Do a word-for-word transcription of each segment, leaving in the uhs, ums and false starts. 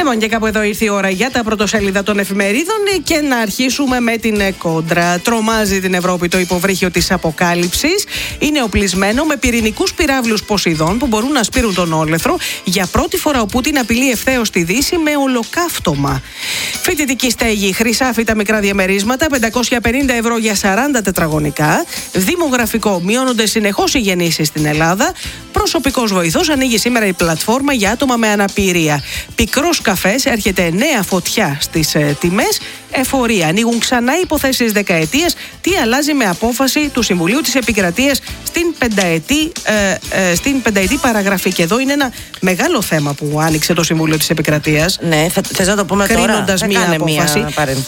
Λοιπόν, και κάπου εδώ ήρθε η ώρα για τα πρωτοσέλιδα των εφημερίδων και να αρχίσουμε με την κόντρα. Τρομάζει την Ευρώπη το υποβρύχιο της αποκάλυψης. Είναι οπλισμένο με πυρηνικούς πυράβλους Ποσειδών που μπορούν να σπείρουν τον όλεθρο. Για πρώτη φορά ο Πούτιν απειλεί ευθέως τη Δύση με ολοκαύτωμα. Φοιτητική στέγη, χρυσάφυτα μικρά διαμερίσματα, πεντακόσια πενήντα ευρώ για σαράντα τετραγωνικά. Δημογραφικό, μειώνονται συνεχώς οι γεννήσεις στην Ελλάδα. Προσωπικός βοηθός, ανοίγει σήμερα η πλατφόρμα για άτομα με αναπηρία. Πικρός καφές, έρχεται νέα φωτιά στις ε, τιμές. Εφορία, ανοίγουν ξανά υποθέσεις δεκαετίας. Τι αλλάζει με απόφαση του Συμβουλίου της Επικρατείας στην πενταετή, ε, ε, στην πενταετή παραγραφή. Και εδώ είναι ένα μεγάλο θέμα που άνοιξε το Συμβούλιο της Επικρατείας. Ναι, θες να το πούμε τώρα. Κρίνοντας μία απόφαση.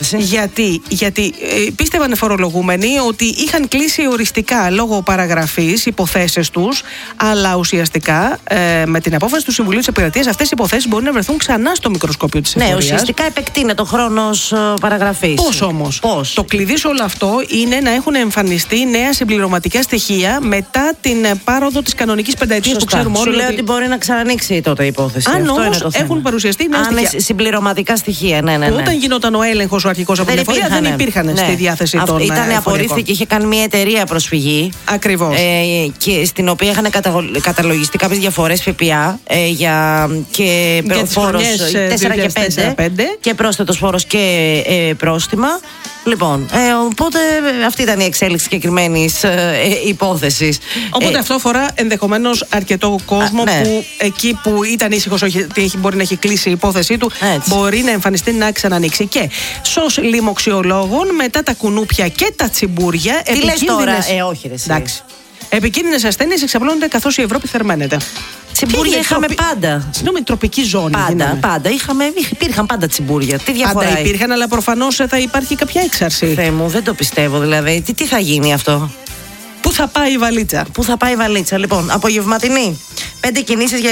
Γιατί, γιατί ε, πίστευαν φορολογούμενοι ότι είχαν κλείσει οριστικά λόγω παραγραφής υποθέσεις τους, αλλά ουσιαστικά ε, με την απόφαση του Συμβουλίου της Επικρατείας αυτές οι υποθέσεις μπορεί να βρεθούν ξανά στο μικροσκόπιο της εφορίας. Ναι, ουσιαστικά επεκτείνεται ο χρόνος παραγραφής. Πώς όμως? Πώς? Το κλειδί σε όλο αυτό είναι να έχουν εμφανιστεί νέα συμπληρωματικά στοιχεία μετά την πάροδο της κανονικής πενταετίας που ξέρουμε όλοι. Σου λέω ότι... ότι μπορεί να ξανανοίξει τότε η υπόθεση. Αν αυτό όμως είναι το έχουν παρουσιαστεί νέα στοιχεία. στοιχεία. Συμπληρωματικά στοιχεία, ναι, ναι, ναι. Όταν γινόταν ο έλεγχος ο αρχικός από την εφορία δεν υπήρχαν ναι. στη διάθεση Αυτ, των ήταν απορρίφθηκε, είχε κάνει μια εταιρεία προσφυγή. Ακριβώς. Ε, και στην οποία είχαν καταλογιστεί κάποιες διαφορές ΦΠΑ ε, για, και φόρος τέσσερα και πέντε και πρόσθετος φόρος και ε, πρόστιμα. Λοιπόν, ε, οπότε αυτή ήταν η εξέλιξη συγκεκριμένης ε, ε, υπόθεσης. Οπότε ε, αυτό αφορά ενδεχομένως αρκετό κόσμο α, ναι. που εκεί που ήταν ήσυχος ότι μπορεί να έχει κλείσει η υπόθεσή του, έτσι. Μπορεί να εμφανιστεί να ξανανοίξει. Και σως λοιμοξιολόγων μετά τα κουνούπια και τα τσιμπούρια. Τι λες τώρα, ε, όχι ρε, εντάξει. Επικίνδυνες ασθένειες εξαπλώνονται καθώς η Ευρώπη θερμαίνεται. Τσιμπούρια είχαμε πάντα. Συγγνώμη, τροπική ζώνη. Πάντα, γίναμε. πάντα. Είχαμε, υπήρχαν πάντα τσιμπούρια. Τι διαφορά? Πάντα υπήρχαν, αλλά προφανώς θα υπάρχει κάποια έξαρση. Θεέ μου, δεν το πιστεύω δηλαδή. Τι, τι θα γίνει αυτό? Πού θα πάει η βαλίτσα? Πού θα πάει η βαλίτσα, λοιπόν. Απογευματινή. Πέντε κινήσεις για